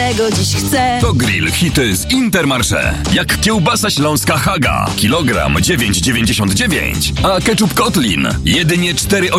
czego dziś chcę. To grill hity z Intermarché. Jak kiełbasa śląska Haga. Kilogram 9,99. A ketchup Kotlin jedynie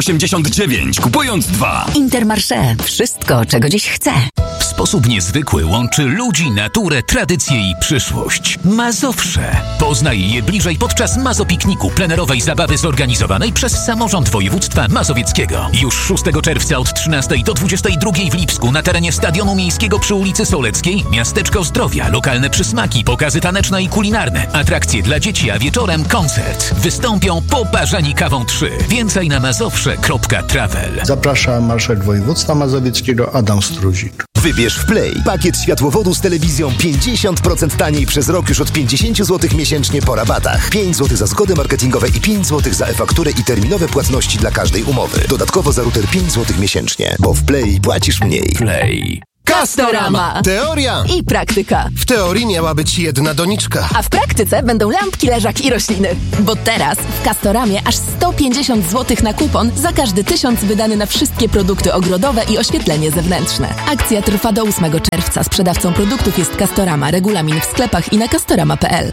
4,89. Kupując 2. Intermarché. Wszystko, czego dziś chcę. W sposób niezwykły łączy ludzi, naturę, tradycję i przyszłość. Mazowsze. Poznaj je bliżej podczas Mazopikniku, plenerowej zabawy zorganizowanej przez Samorząd Województwa Mazowieckiego. Już 6 czerwca od 13 do 22 w Lipsku na terenie Stadionu Miejskiego przy ulicy Soleckiej Miasteczko Zdrowia, lokalne przysmaki, pokazy taneczne i kulinarne, atrakcje dla dzieci, a wieczorem koncert. Wystąpią Poparzani Kawą 3. Więcej na mazowsze.travel. Zaprasza marszałek województwa mazowieckiego Adam Struzik. Wybierz w Play pakiet światłowodu z telewizją 50% taniej przez rok już od 50 zł miesięcznie po rabatach. 5 zł za zgody marketingowe i 5 zł za e-fakturę i terminowe płatności dla każdej umowy. Dodatkowo za router 5 zł miesięcznie, bo w Play płacisz mniej. Play. Castorama. Teoria. I praktyka. W teorii miała być jedna doniczka. A w praktyce będą lampki, leżak i rośliny. Bo teraz w Castoramie aż 150 zł na kupon za każdy 1000 wydany na wszystkie produkty ogrodowe i oświetlenie zewnętrzne. Akcja trwa do 8 czerwca. Sprzedawcą produktów jest Castorama. Regulamin w sklepach i na castorama.pl.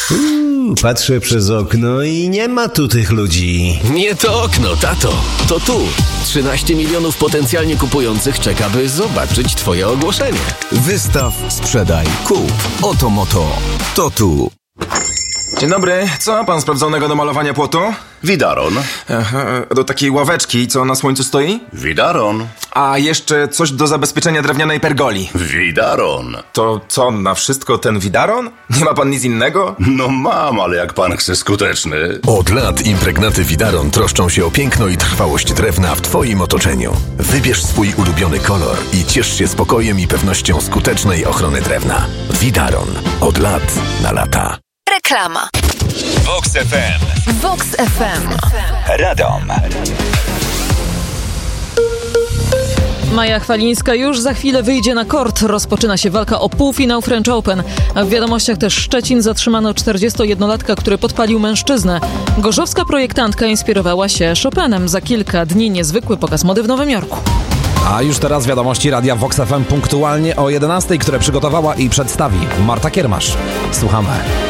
Patrzę przez okno i nie ma tu tych ludzi. Nie to okno, tato. To tu. 13 milionów potencjalnie kupujących czeka, by zobaczyć twoje ogłoszenie. Wystaw, sprzedaj, kup. Oto moto. To tu. Dzień dobry. Co ma pan sprawdzonego do malowania płotu? Widaron. Do takiej ławeczki, co na słońcu stoi? Widaron. A jeszcze coś do zabezpieczenia drewnianej pergoli. Widaron. To co, na wszystko ten widaron? Nie ma pan nic innego? No mam, ale jak pan chce skuteczny. Od lat impregnaty Widaron troszczą się o piękno i trwałość drewna w twoim otoczeniu. Wybierz swój ulubiony kolor i ciesz się spokojem i pewnością skutecznej ochrony drewna. Widaron. Od lat na lata. Reklama. Vox FM. Vox FM. Radom. Maja Chwalińska już za chwilę wyjdzie na kort. Rozpoczyna się walka o półfinał French Open. A w wiadomościach też Szczecin. Zatrzymano 41-latka, który podpalił mężczyznę. Gorzowska projektantka inspirowała się Chopinem. Za kilka dni niezwykły pokaz mody w Nowym Jorku. A już teraz wiadomości Radia Vox FM punktualnie o 11, które przygotowała i przedstawi Marta Kiermasz. Słuchamy.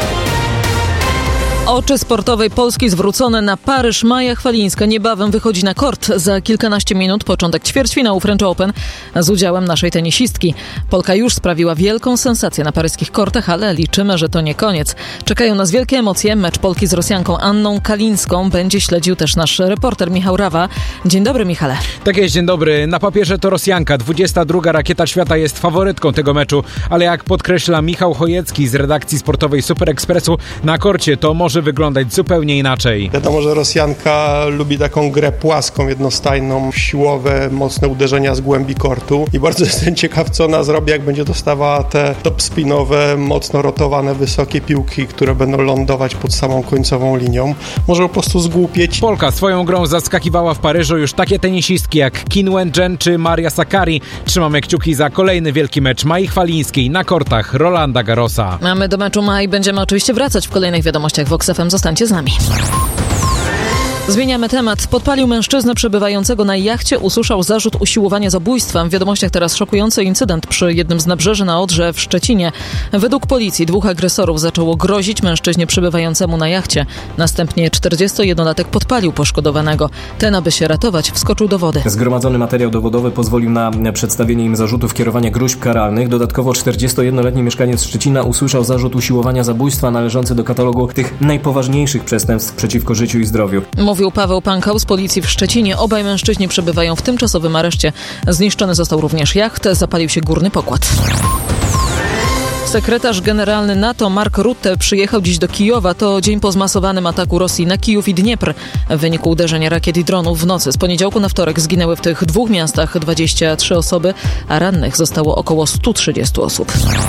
Oczy sportowej Polski zwrócone na Paryż. Maja Chwalińska niebawem wychodzi na kort. Za kilkanaście minut początek ćwierćfinału French Open z udziałem naszej tenisistki. Polka już sprawiła wielką sensację na paryskich kortach, ale liczymy, że to nie koniec. Czekają nas wielkie emocje. Mecz Polki z Rosjanką Anną Kalińską będzie śledził też nasz reporter Michał Rawa. Dzień dobry, Michale. Tak jest, dzień dobry. Na papierze to Rosjanka. 22. rakieta świata jest faworytką tego meczu, ale jak podkreśla Michał Chojecki z redakcji sportowej Super Expressu, na korcie to może wyglądać zupełnie inaczej. Wiadomo, że Rosjanka lubi taką grę płaską, jednostajną, siłowe, mocne uderzenia z głębi kortu i bardzo jestem ciekaw, co ona zrobi, jak będzie dostawała te topspinowe, mocno rotowane, wysokie piłki, które będą lądować pod samą końcową linią. Może po prostu zgłupieć. Polka swoją grą zaskakiwała w Paryżu już takie tenisistki jak Qin Wen-jen czy Maria Sakkari. Trzymamy kciuki za kolejny wielki mecz Mai Chwalińskiej na kortach Rolanda Garrosa. A my do meczu Mai będziemy oczywiście wracać w kolejnych wiadomościach Vox FM. Zostańcie z nami. Zmieniamy temat. Podpalił mężczyznę przebywającego na jachcie, usłyszał zarzut usiłowania zabójstwa. W wiadomościach teraz szokujący incydent przy jednym z nabrzeży na Odrze w Szczecinie. Według policji 2 agresorów zaczęło grozić mężczyźnie przebywającemu na jachcie. Następnie 41-latek podpalił poszkodowanego. Ten, aby się ratować, wskoczył do wody. Zgromadzony materiał dowodowy pozwolił na przedstawienie im zarzutów kierowania gróźb karalnych. Dodatkowo 41-letni mieszkaniec Szczecina usłyszał zarzut usiłowania zabójstwa należący do katalogu tych najpoważniejszych przestępstw przeciwko życiu i zdrowiu. Mówił Paweł Pankał z policji w Szczecinie. Obaj mężczyźni przebywają w tymczasowym areszcie. Zniszczony został również jacht, zapalił się górny pokład. Sekretarz generalny NATO Mark Rutte przyjechał dziś do Kijowa. To dzień po zmasowanym ataku Rosji na Kijów i Dniepr. W wyniku uderzenia rakiet i dronów w nocy z poniedziałku na wtorek zginęły w tych 2 miastach 23 osoby, a rannych zostało około 130 osób.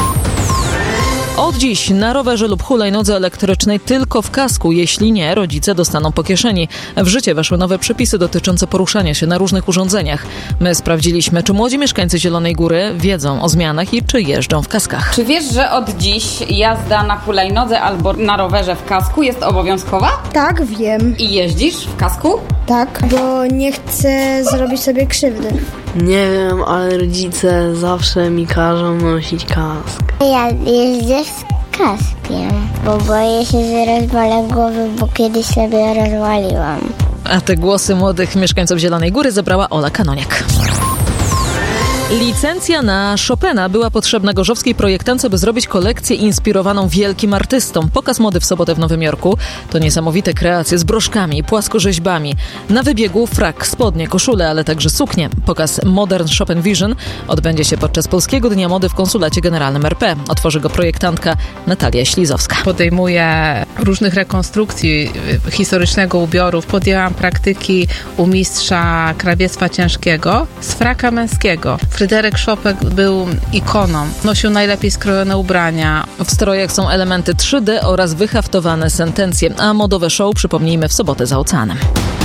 Od dziś na rowerze lub hulajnodze elektrycznej tylko w kasku. Jeśli nie, rodzice dostaną po kieszeni. W życie weszły nowe przepisy dotyczące poruszania się na różnych urządzeniach. My sprawdziliśmy, czy młodzi mieszkańcy Zielonej Góry wiedzą o zmianach i czy jeżdżą w kaskach. Czy wiesz, że od dziś jazda na hulajnodze albo na rowerze w kasku jest obowiązkowa? Tak, wiem. I jeździsz w kasku? Tak, bo nie chcę zrobić sobie krzywdy. Nie wiem, ale rodzice zawsze mi każą nosić kask. Ja jeżdżę z kaskiem, bo boję się, że rozwalę głowę, bo kiedyś sobie rozwaliłam. A te głosy młodych mieszkańców Zielonej Góry zebrała Ola Kanoniak. Licencja na Chopina była potrzebna gorzowskiej projektance, by zrobić kolekcję inspirowaną wielkim artystą. Pokaz mody w sobotę w Nowym Jorku to niesamowite kreacje z broszkami, płaskorzeźbami. Na wybiegu frak, spodnie, koszule, ale także suknie. Pokaz Modern Chopin Vision odbędzie się podczas Polskiego Dnia Mody w Konsulacie Generalnym RP. Otworzy go projektantka Natalia Ślizowska. Podejmuję różnych rekonstrukcji historycznego ubioru. Podjęłam praktyki u mistrza krawiectwa ciężkiego z fraka męskiego. Fryderyk Chopin był ikoną. Nosił najlepiej skrojone ubrania. W strojach są elementy 3D oraz wyhaftowane sentencje, a modowe show przypomnijmy w sobotę za oceanem.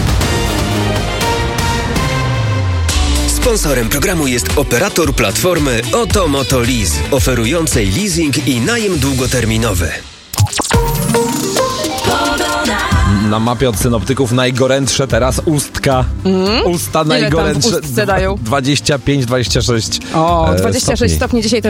Sponsorem programu jest operator platformy Otomoto Lease, oferującej leasing i najem długoterminowy. Na mapie od synoptyków najgorętsze teraz Ustka. Usta najgorętsze. 25-26 26 stopni dzisiaj też